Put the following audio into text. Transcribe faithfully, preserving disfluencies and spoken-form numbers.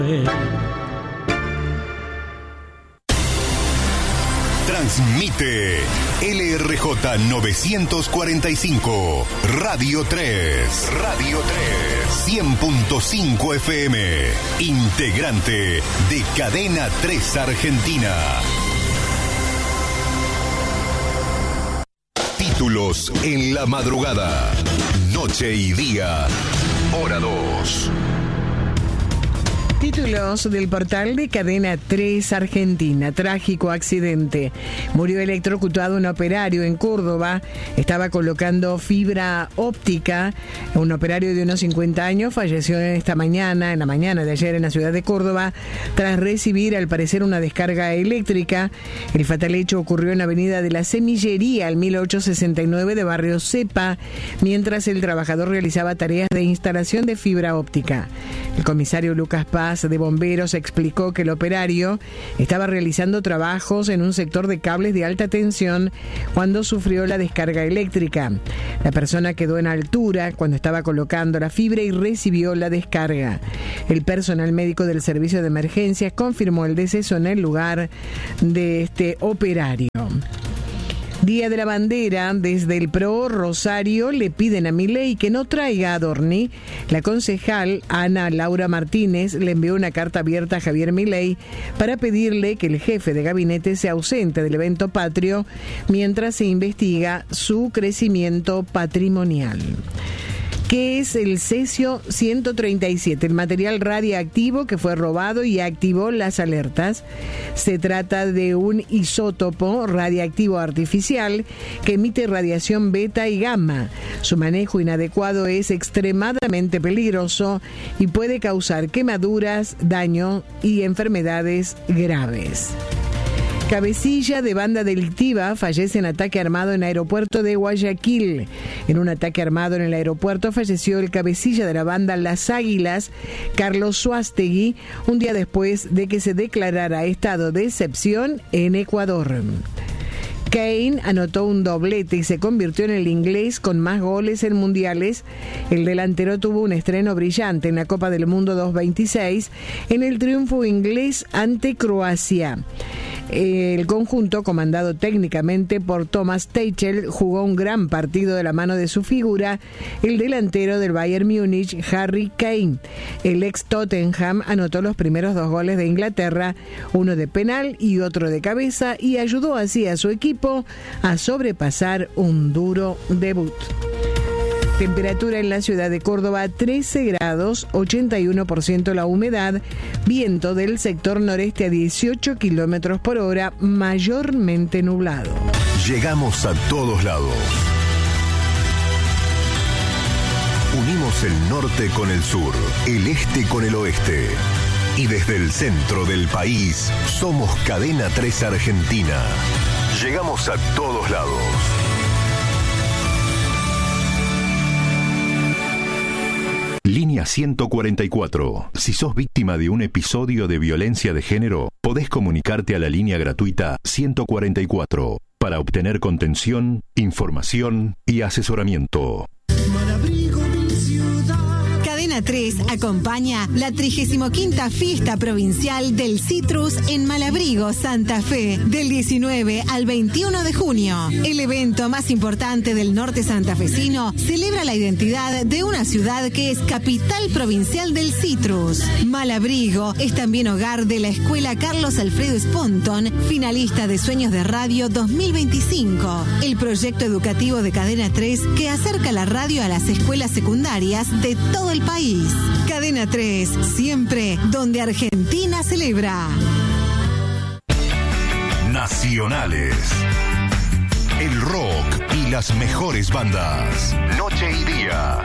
Transmite L R J novecientos cuarenta y cinco, Radio tres, Radio tres, cien punto cinco F M, integrante de Cadena tres Argentina. Títulos en la madrugada, noche y día, hora dos. Títulos del portal de Cadena tres Argentina. Trágico accidente. Murió electrocutado un operario en Córdoba. Estaba colocando fibra óptica. Un operario de unos cincuenta años falleció esta mañana, en la mañana de ayer en la ciudad de Córdoba, tras recibir al parecer una descarga eléctrica. El fatal hecho ocurrió en la avenida de la Semillería, al mil ochocientos sesenta y nueve de Barrio Cepa, mientras el trabajador realizaba tareas de instalación de fibra óptica. El comisario Lucas Paz de Bomberos explicó que el operario estaba realizando trabajos en un sector de cables de alta tensión cuando sufrió la descarga eléctrica. La persona quedó en altura cuando estaba colocando la fibra y recibió la descarga. El personal médico del servicio de emergencias confirmó el deceso en el lugar de este operario. Día de la Bandera. Desde el PRO Rosario le piden a Milei que no traiga a Adorni. La concejal Ana Laura Martínez le envió una carta abierta a Javier Milei para pedirle que el jefe de gabinete se ausente del evento patrio mientras se investiga su crecimiento patrimonial. ¿Qué es el cesio ciento treinta y siete? El material radiactivo que fue robado y activó las alertas. Se trata de un isótopo radiactivo artificial que emite radiación beta y gamma. Su manejo inadecuado es extremadamente peligroso y puede causar quemaduras, daño y enfermedades graves. Cabecilla de banda delictiva fallece en ataque armado en aeropuerto de Guayaquil. En un ataque armado en el aeropuerto falleció el cabecilla de la banda Las Águilas, Carlos Suástegui, un día después de que se declarara estado de excepción en Ecuador. Kane anotó un doblete y se convirtió en el inglés con más goles en mundiales. El delantero tuvo un estreno brillante en la Copa del Mundo dos mil veintiséis en el triunfo inglés ante Croacia. El conjunto, comandado técnicamente por Thomas Tuchel, jugó un gran partido de la mano de su figura, el delantero del Bayern Múnich, Harry Kane. El ex Tottenham anotó los primeros dos goles de Inglaterra, uno de penal y otro de cabeza, y ayudó así a su equipo a sobrepasar un duro debut. Temperatura en la ciudad de Córdoba, trece grados, ochenta y uno por ciento la humedad, viento del sector noreste a dieciocho kilómetros por hora, mayormente nublado. Llegamos a todos lados. Unimos el norte con el sur, el este con el oeste. Y desde el centro del país, somos Cadena tres Argentina. Llegamos a todos lados. Línea ciento cuarenta y cuatro. Si sos víctima de un episodio de violencia de género, podés comunicarte a la línea gratuita ciento cuarenta y cuatro para obtener contención, información y asesoramiento. Cadena tres acompaña la trigésima quinta Fiesta Provincial del Citrus en Malabrigo, Santa Fe, del diecinueve al veintiuno de junio. El evento más importante del norte santafesino celebra la identidad de una ciudad que es capital provincial del citrus. Malabrigo es también hogar de la Escuela Carlos Alfredo Sponton, finalista de Sueños de Radio dos mil veinticinco, el proyecto educativo de Cadena tres que acerca la radio a las escuelas secundarias de todo el país. Cadena tres, siempre donde Argentina celebra. Nacionales. El rock y las mejores bandas. Noche y día.